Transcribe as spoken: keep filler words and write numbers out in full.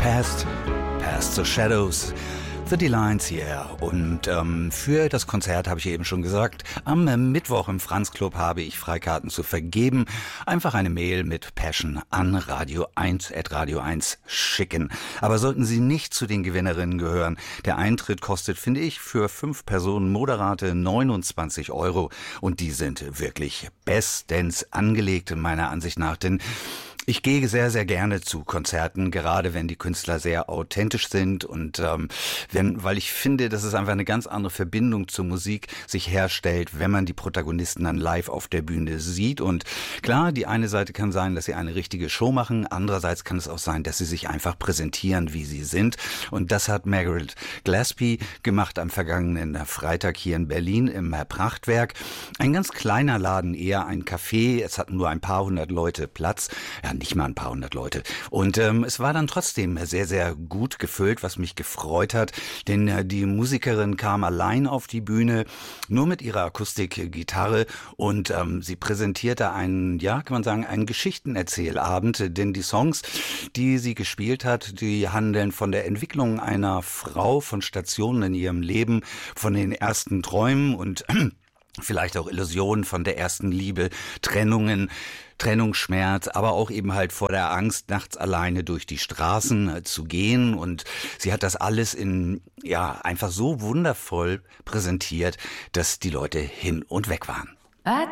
Past, Past the Shadows, The D-Lines hier. Und ähm, für das Konzert habe ich eben schon gesagt, am äh, Mittwoch im Franz Club habe ich Freikarten zu vergeben. Einfach eine Mail mit Passion an radio eins at radio eins schicken. Aber sollten Sie nicht zu den Gewinnerinnen gehören, der Eintritt kostet, finde ich, für fünf Personen moderate neunundzwanzig Euro. Und die sind wirklich bestens angelegt, meiner Ansicht nach. Denn ich gehe sehr, sehr gerne zu Konzerten, gerade wenn die Künstler sehr authentisch sind und ähm, wenn, weil ich finde, dass es einfach eine ganz andere Verbindung zur Musik sich herstellt, wenn man die Protagonisten dann live auf der Bühne sieht. Und klar, die eine Seite kann sein, dass sie eine richtige Show machen, andererseits kann es auch sein, dass sie sich einfach präsentieren, wie sie sind. Und das hat Margaret Gillespie gemacht am vergangenen Freitag hier in Berlin im Prachtwerk. Ein ganz kleiner Laden, eher ein Café, es hatten nur ein paar hundert Leute Platz. Ja, nicht mal ein paar hundert Leute. Und ähm, es war dann trotzdem sehr, sehr gut gefüllt, was mich gefreut hat, denn äh, die Musikerin kam allein auf die Bühne, nur mit ihrer Akustikgitarre und ähm, sie präsentierte einen, ja, kann man sagen, einen Geschichtenerzählabend, denn die Songs, die sie gespielt hat, die handeln von der Entwicklung einer Frau, von Stationen in ihrem Leben, von den ersten Träumen und vielleicht auch Illusionen von der ersten Liebe, Trennungen, Trennungsschmerz, aber auch eben halt vor der Angst, nachts alleine durch die Straßen äh, zu gehen. Und sie hat das alles in, ja, einfach so wundervoll präsentiert, dass die Leute hin und weg waren. I